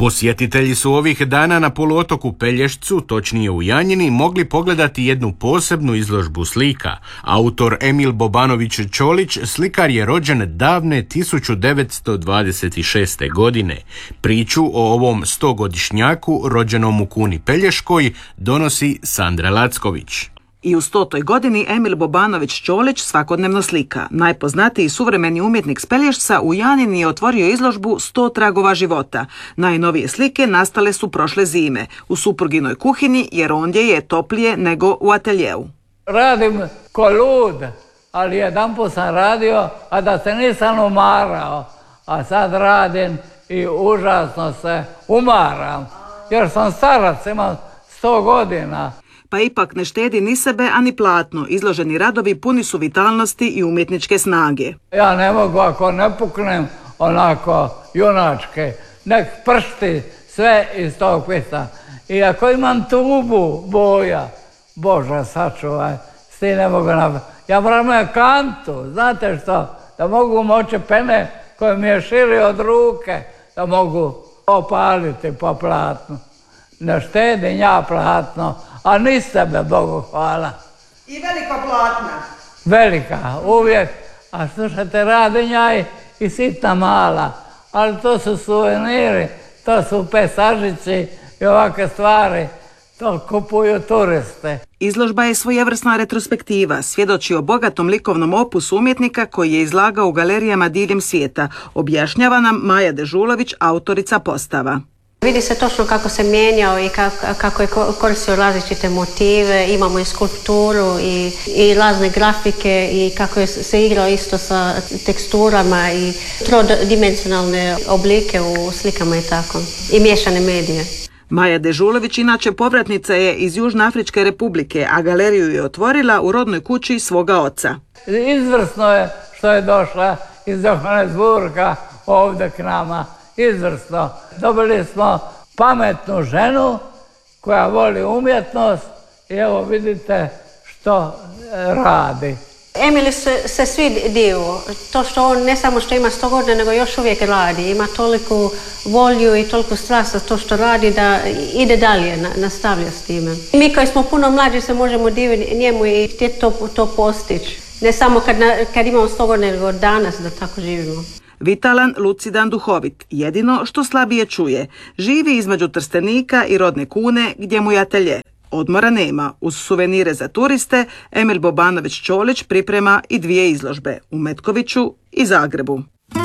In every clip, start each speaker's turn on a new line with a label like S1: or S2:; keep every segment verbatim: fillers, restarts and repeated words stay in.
S1: Posjetitelji su ovih dana na poluotoku Pelješcu, točnije u Janjini, mogli pogledati jednu posebnu izložbu slika. Autor Emil Bobanović Čolić slikar je rođen davne tisuću devetsto dvadeset šeste. godine. Priču o ovom stogodišnjaku rođenom u Kuni Pelješkoj donosi Sandra Lacković.
S2: I u stotoj godini Emil Bobanović Čolić svakodnevno slika. Najpoznatiji suvremeni umjetnik s Pelješca u Janjini je otvorio izložbu sto tragova života. Najnovije slike nastale su prošle zime u supruginoj kuhinji jer ondje je toplije nego u ateljeu.
S3: Radim ko lud, ali jedanput sam radio, a da se nisam umarao. A sad radim i užasno se umaram, jer sam starac, imam sto godina.
S2: Pa ipak ne štedi ni sebe, ani platno. Izloženi radovi puni su vitalnosti i umjetničke snage.
S3: Ja ne mogu ako ne puknem onako junačke, nek pršti sve iz tog pisa. I ako imam tubu boja, Bože sačuvaj, s tim ne mogu napraviti. Ja moram imati kantu, znate što, da mogu moći pene koje mi je širi od ruke, da mogu opaliti po platnu. Ne štedim ja platno, a ni sebe, Bogu hvala.
S2: I velika platna?
S3: Velika, uvijek. A slušajte, radim ja i, i sitna mala. Ali to su suveniri, to su pesažići i ovakve stvari. To kupuju turiste.
S2: Izložba je svojevrsna retrospektiva, svjedoči o bogatom likovnom opusu umjetnika koji je izlagao u galerijama diljem svijeta. Objašnjava nam Maja Dežulović, autorica postava.
S4: Vidi se točno kako se mijenjao i kako, kako je koristio različite motive, imamo i skulpturu i, i razne grafike i kako je se igrao isto sa teksturama i trodimenzionalne oblike u slikama i tako, i miješane medije.
S2: Maja Dežulović inače povratnica je iz Južnoafričke republike, a galeriju je otvorila u rodnoj kući svoga oca.
S3: Izvrsno je što je došla iz Johannesburga ovdje k nama. Izvrsno. Dobili smo pametnu ženu koja voli umjetnost i evo vidite što radi.
S4: Emil se, se svi divu. To što on ne samo što ima sto godina, nego još uvijek radi. Ima toliku volju i toliku strast za to što radi da ide dalje, nastavlja s time. Mi koji smo puno mlađi se možemo diviti njemu i htjeti to, to postići. Ne samo kad, kad imamo sto godina, nego danas da tako živimo.
S2: Vitalan, lucidan, duhovit, jedino što slabije čuje. Živi između Trstenika i rodne Kune gdje mu je atelje. Odmora nema. Uz suvenire za turiste, Emil Bobanović Čolić priprema i dvije izložbe u Metkoviću i Zagrebu.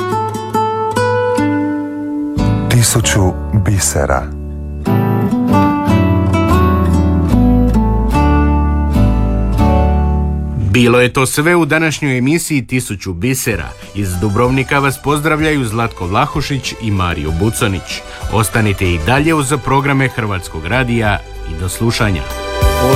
S5: Tisuću bisera.
S1: Bilo je to sve u današnjoj emisiji Tisuću bisera. Iz Dubrovnika vas pozdravljaju Zlatko Vlahušić i Mario Buconić. Ostanite i dalje uz programe Hrvatskog radija i do slušanja.